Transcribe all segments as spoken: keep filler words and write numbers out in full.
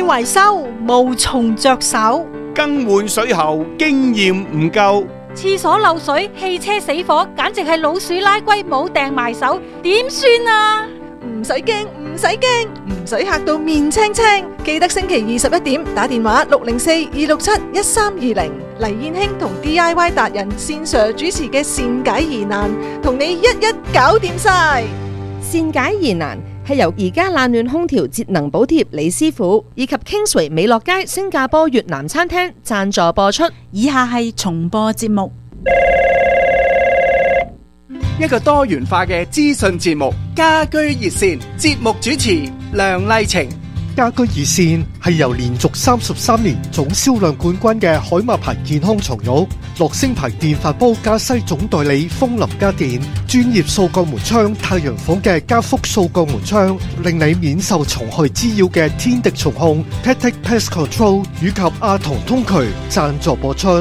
維修無從着手， 更換水喉經驗唔夠， 廁所漏水、汽車死火，簡直係老鼠拉龜冇掟埋手，點算啊？ 唔使驚，唔使驚，唔使嚇到面青青。記得星期二十一點打電話六零四二六七一三二零，黎燕卿同 D I Y 達人線上主持嘅善解疑難，同你一一搞掂晒。 善解疑難係由而家冷暖空調節能補貼李師傅以及 Kingsway 美樂街新加坡越南餐廳贊助播出。 以下係重播節目。 一個多元化嘅資訊節目，家居熱線，節目主持梁麗晴。 家居熱線係由連續三十三年總銷量冠軍嘅海馬牌健康床褥、樂聲牌電飯煲加西總代理風林家電、專業掃鋼門窗太陽房嘅加福掃鋼門窗，令你免受蟲害滋擾嘅天敵蟲控 Tactic Pest Control 以及阿童通渠贊助播出。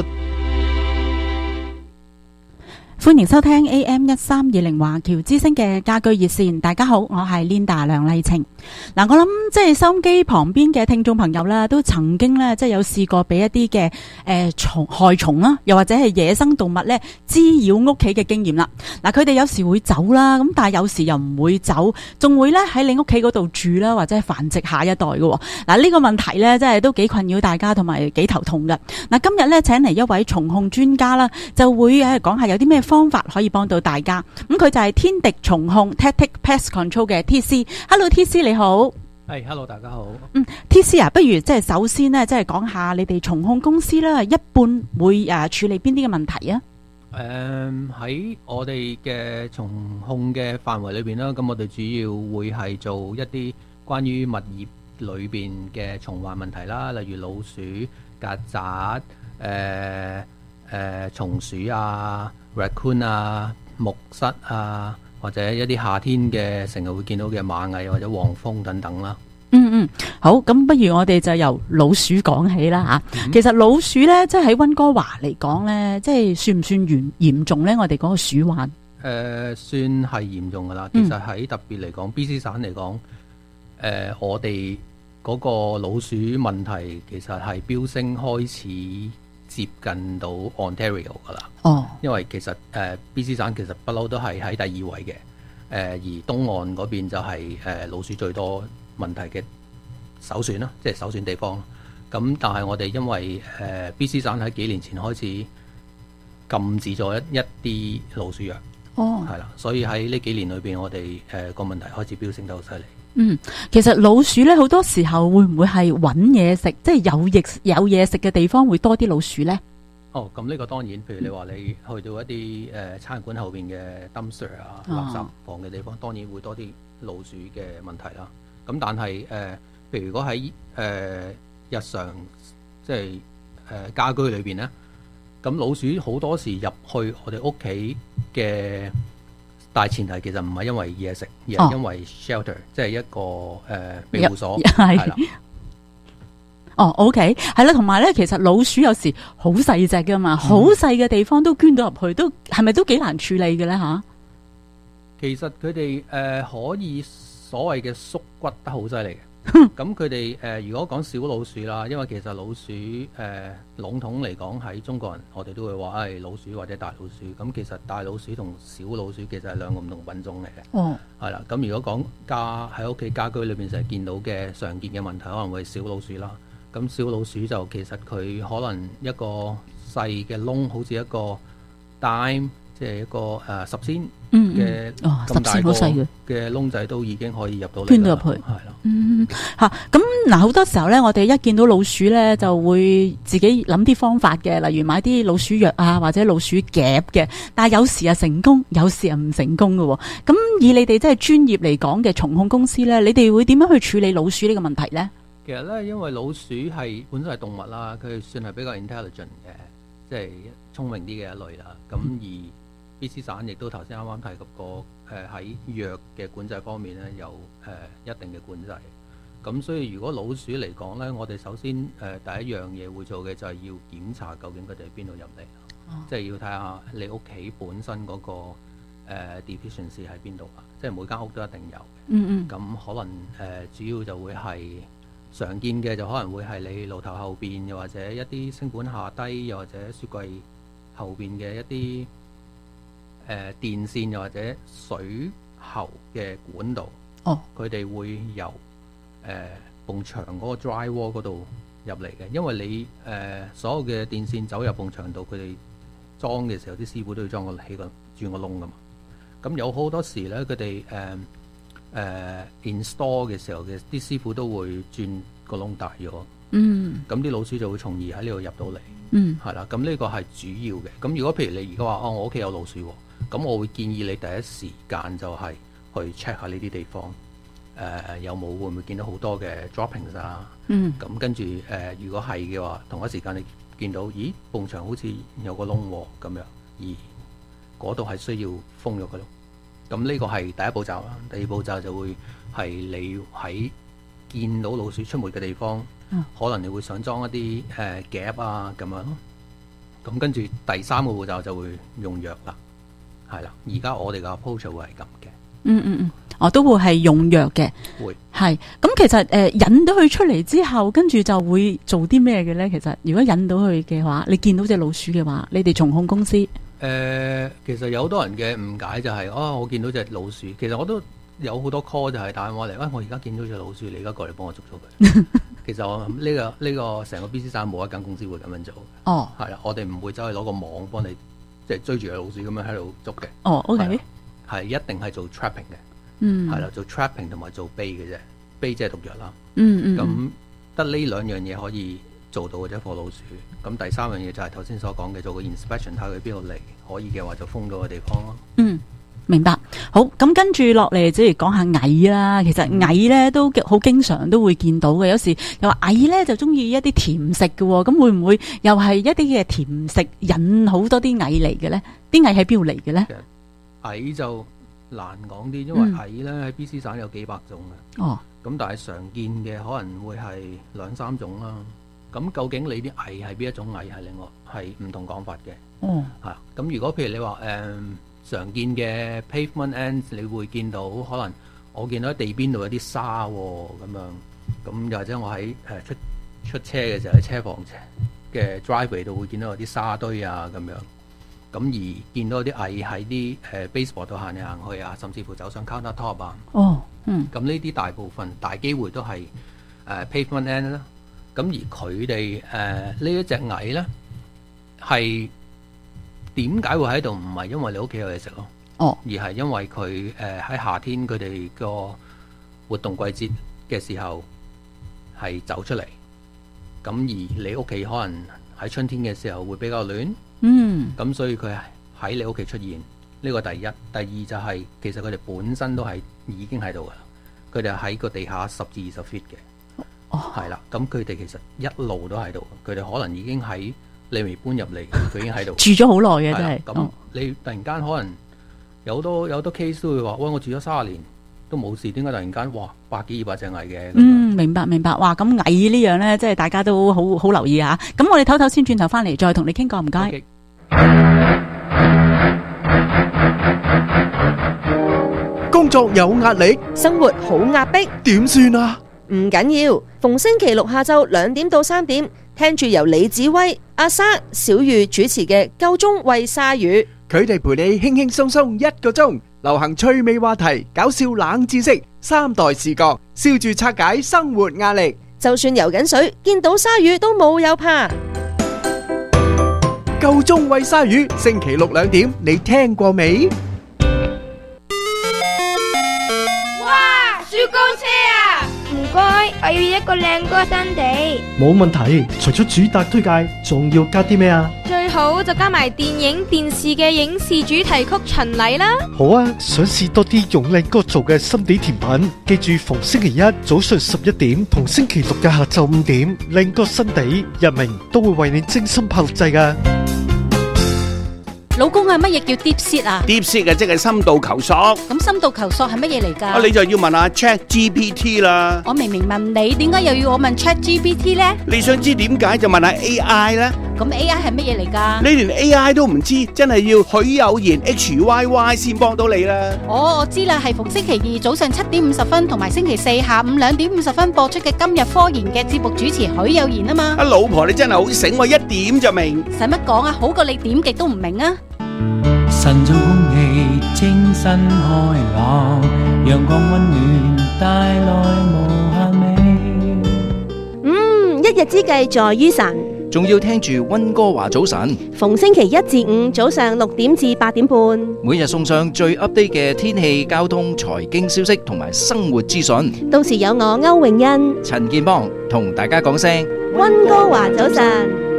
歡迎收聽 A M 一三二零華僑之聲嘅家居熱線。大家好，我係 Linda 梁麗晴。嗱，我諗即係收音機旁邊嘅聽眾朋友啦，都曾經咧即係有試過俾一啲嘅誒蟲害蟲啦，又或者係野生動物咧滋擾屋企嘅經驗啦。嗱，佢哋有時會走啦，咁但係有時又唔會走，仲會咧喺你屋企嗰度住啦，或者係繁殖下一代嘅。嗱，呢個問題咧，真係都幾困擾大家，同埋幾頭痛嘅。嗱，今日咧請嚟一位蟲控專家啦，就會誒講下有啲咩方法可以幫到大家。咁佢就係天敵蟲控 Tactic Pest Control 嘅 T C。Hello T C 你好。 係、hey, hello 大家好。 嗯 T C 啊，不如即係首先呢，即係講下你哋蟲控公司啦，一般會誒處理邊啲嘅問題啊？ 誒喺我哋嘅蟲控嘅範圍裏邊啦，咁我哋主要會係做一啲關於物業裏邊嘅蟲患問題啦，例如老鼠、曱甴、誒誒松鼠啊、raccoon 啊、木虱啊，或者一啲夏天嘅成日會見到嘅螞蟻或者黃蜂等等啦。 嗯嗯，好，咁不如我哋就由老鼠講起啦吓。 嗯、 其實老鼠咧，即係喺溫哥華嚟講咧，即係算唔算嚴嚴重咧？我哋嗰個鼠患誒、 呃，算係嚴重噶啦。其實喺特別嚟講、嗯、B C 省嚟講，誒、呃，我哋嗰個老鼠問題其實係飆升開始接近到 Ontario 噶啦。哦，因為其實誒、呃、B C 省其實不嬲都係喺第二位嘅，誒、呃、而東岸嗰邊就係、是、誒、呃、老鼠最多問題嘅首選啦，即係首選地方。咁但係我哋因為誒、呃、B C 省喺幾年前開始禁止咗一一啲老鼠藥，哦，係啦，所以喺呢幾年裏邊，我哋誒個問題開始飆升得好犀利。 嗯，其實老鼠咧好多時候會唔會係揾嘢食，即係有嘢有嘢食嘅地方會多啲老鼠咧？ 哦，咁呢個當然，譬如你話你去到一啲誒、呃、餐館後邊嘅 dumpster 啊、垃圾房嘅地方，當然會多啲老鼠嘅問題啦。咁但係誒、呃，譬如如果喺誒、呃、日常即係誒、呃、家居裏邊咧，咁老鼠好多時入去我哋屋企嘅大前提其實唔係因為嘢食，而係因為 shelter，、哦、即係一個誒庇護所係啦。 哦 ，OK， 係啦，同埋咧，其實老鼠有時好細隻噶嘛，好細嘅地方都捐到入去，都係咪都幾難處理嘅咧吓？ 其實佢哋誒可以所謂嘅縮骨得好犀利嘅。咁佢哋誒如果講小老鼠啦，因為其實老鼠誒、呃、籠統嚟講喺中國人，我哋都會話誒、哎、老鼠或者大老鼠。咁其實大老鼠同小老鼠其實係兩個唔同品種嚟嘅。哦，係啦。咁如果講家喺屋企家居裏邊成日見到嘅常見嘅問題，可能會係小老鼠啦。咁小老鼠就其實佢可能一個細嘅窿，好似一個 dime， 即係一個誒、呃、十仙嘅咁大個嘅窿仔都已經可以入到嚟，捐到入去，係啦。 嗯，嚇咁嗱，好多時候咧，我哋一見到老鼠咧，就會自己諗啲方法嘅，例如買啲老鼠藥啊，或者老鼠夾嘅。但係有時係成功，有時係唔成功嘅。咁以你哋即係專業嚟講嘅蟲控公司咧，你哋會點樣去處理老鼠呢個問題咧？ 其實咧，因為老鼠係本身係動物啦，佢算係比較 intelligent 嘅，即係聰明啲嘅一類啦。咁、嗯、而 B C 省亦都頭先啱啱提及過，誒喺藥嘅管制方面咧，有誒、呃、一定嘅管制。咁所以如果老鼠嚟講咧，我哋首先誒、呃、第一樣嘢會做嘅就係要檢查究竟佢哋喺邊度入嚟，哦、即係要睇下你屋企本身嗰、那個、呃、deficiency 喺邊度啊，即係每間屋都一定有嘅。嗯嗯。咁可能誒、呃、主要就會係。 常見嘅就可能會係你爐頭後邊，又或者一啲星盤下低，又或者雪櫃後邊嘅一啲誒、呃、電線，又或者水喉嘅管道。 哦， 佢哋會由誒埲牆嗰個 dry wall 嗰度入嚟嘅，因為你誒、呃、所有嘅電線走入埲牆度，佢哋裝嘅時候，啲師傅都要裝個起個轉個窿噶嘛。咁有好多時咧，佢哋誒誒 install 嘅時候嘅啲師傅都會轉個窿大咗。 嗯， 咁啲老鼠就會從而喺呢度入到嚟。 嗯， 係啦。咁呢個係主要嘅。咁如果譬如你而家話哦，我屋企有老鼠喎，咁我會建議你第一時間就係去 check 下呢啲地方，誒、呃、有冇會唔會見到好多嘅 droppings 啊？ 嗯， 咁跟住誒、呃，如果係嘅話，同一時間你見到，咦，埲牆好似有個窿喎，咁樣，而嗰度係需要封咗佢咯。咁呢個係第一步驟啦。第二步驟就會係你喺見到老鼠出沒嘅地方， 嗯、 可能你會想裝一啲誒、呃、夾啊咁樣咯。咁跟住第三個步驟就會用藥啦，係啦。而家我哋嘅 approach 會係咁嘅。 嗯嗯嗯，我都會係用藥嘅， 會係。咁其實誒、呃、引到佢出嚟之後，跟住就會做啲咩嘅咧？其實如果引到佢嘅話，你見到隻老鼠嘅話，你哋蟲控公司誒、 呃，其實有好多人嘅誤解就係、是，哦，我見到隻老鼠，其實我都有好多 call 就係打電話嚟，喂、哎，我而家見到隻老鼠，你而家過嚟幫我捉咗佢。其實我諗呢、這個呢、這個成個 B C 省冇一間公司會咁樣做。 哦， 係啦，我哋唔會走去攞個網幫你，即係追住隻老鼠咁樣喺度捉嘅。 哦 ，OK， 係一定係做 trapping 嘅。 嗯， 係啦，做 trapping 同埋做 bait 嘅啫，bait 即係毒藥啦。 嗯嗯， 咁得呢兩樣嘢可以做到嘅啫，貨老鼠。咁第三樣嘢就係頭先所講嘅，做個 inspection 睇佢邊度嚟，可以嘅話就封到個地方咯。 嗯，明白。好，咁跟住落嚟，即係講下蟻啦。其實蟻咧都好經常都會見到嘅，有時又話蟻咧就中意一啲甜食嘅，咁會唔會又係一啲嘅甜食引好多啲蟻嚟嘅咧？啲蟻喺邊度嚟嘅咧？ 蟻就難講啲，因為蟻咧喺 B C 省有幾百種嘅。 哦， 咁但係常見嘅可能會係兩三種啦。咁究竟你啲蟻係邊一種蟻，係另外係唔同講法嘅。 哦， 係。咁如果譬如你話誒、呃、常見嘅 pavement ants，你會見到可能我見到喺地邊度有啲沙喎、哦，咁樣。咁又或者我喺誒、呃、出出車嘅時候喺車房嘅 driveway 度會見到有啲沙堆啊咁樣。咁而見到啲蟻喺啲誒 baseboard 度行嚟行去啊，甚至乎走上 counter top 啊。 哦，嗯。 咁呢啲大部分大機會都係誒、呃、pavement ant 啦。咁而佢哋誒呢一隻蟻咧，係點解會喺度？唔係因為你屋企有嘢食咯。 哦。 而係因為佢誒喺夏天佢哋個活動季節嘅時候係走出嚟。咁而你屋企可能喺春天嘅時候會比較暖。 嗯， 咁所以佢喺你屋企出現，呢個第一。第二就係、是、其實佢哋本身都係已經喺度噶啦，佢哋喺個地下十至二十 feet 嘅。哦，係啦，咁佢哋其實一路都喺度，佢哋可能已經喺你未搬入嚟，佢已經喺度住咗好耐嘅真係。 咁、哦、你突然間可能有好多有好多 case 都會話，喂，我住咗三十年都冇事，點解突然間哇百幾二百隻蟻嘅？ 嗯，明白明白。哇，咁蟻呢樣咧，即係大家都好好留意啊。咁我哋唞唞先，轉頭翻嚟再同你傾過，唔該。Okay. 工作有壓力， 生活好壓迫， 點算啊？ 唔緊要，逢星期六下晝兩點到三點，聽住由李子威、阿莎、小玉主持嘅《夠鐘喂鯊魚》， 佢哋陪你輕輕鬆鬆一個鐘，流行趣味話題、搞笑冷知識、三代視覺，笑住拆解生活壓力。 就算游緊水，見到鯊魚都冇有怕。 夠鐘喂鯊魚，星期六兩點，你聽過未？ 哇！雪糕車啊！唔該，我要一個靚歌新地。 冇問題，除咗主打推介，仲要加啲咩啊？ 最好就加埋電影、電視嘅影視主題曲巡禮啦。 好啊，想試多啲用靚歌做嘅心地甜品，記住逢星期一早上十一點同星期六嘅下晝五點，靚歌新地日明都會為你精心拍錄製噶。 老公啊，乜嘢叫 deep sea 啊 ？deep sea 嘅即係深度求索。 咁深度求索係乜嘢嚟㗎？ 啊，你就要問下 Chat G P T 啦。 我明明問你，點解又要我問 Chat G P T 呢？ 你想知點解就問下 A I 啦。 咁 A I 係乜嘢嚟㗎？ 你連 A I 都唔知，真係要許有賢 H Y Y 先幫到你啦。 哦，我知啦，係逢星期二早上七點五十分同埋星期四下午兩點五十分播出嘅今日科研嘅節目主持許有賢啊嘛。 阿老婆你真係好醒喎，一點就明。 使乜講啊？好過你點極都唔明啊！ 晨早空氣清新開朗，陽光溫暖帶來無限美。 嗯，一日之計在於晨， 仲要聽住溫哥華早晨， 逢星期一至五早上六點至八點半， 每日送上最 update 嘅天氣、交通、財經消息同埋生活資訊。 到時有我歐永欣、 陳建邦同大家講聲溫哥華早晨。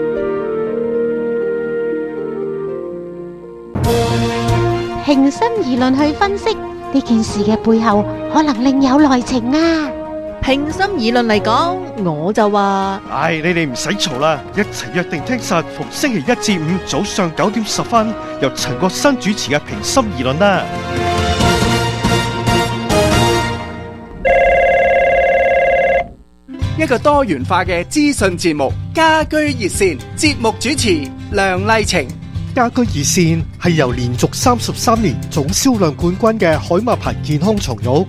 平心而論去分析呢件事嘅背後，可能另有內情啊！ 平心而論嚟講，我就話， 唉，你哋唔使嘈啦，一齊約定聽實逢星期一至五早上九點十分，由陳國新主持嘅平心而論啦。 一個多元化嘅資訊節目，家居熱線，節目主持梁麗晴。 家居熱線係由連續三十三年總銷量冠軍嘅海馬牌健康床褥